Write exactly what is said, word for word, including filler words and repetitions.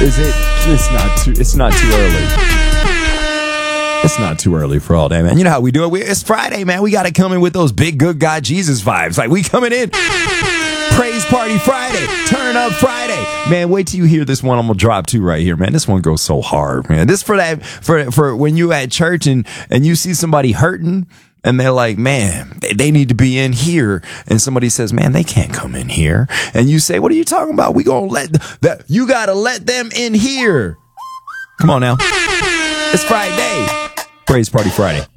Is it? It's not too. It's not too early. It's not too early for all that, man. You know how we do it. We, it's Friday, man. We got to come in with those big, good God Jesus vibes. Like, we coming in. Praise Party Friday. Turn up Friday. Man, wait till you hear this one I'm going to drop to right here, man. This one goes so hard, man. This for that, for, for when you at church and, and you see somebody hurting and they're like, man, they, they need to be in here. And somebody says, man, they can't come in here. And you say, what are you talking about? We going to let that, you got to let them in here. Come on now. It's Friday. Praise Party Friday.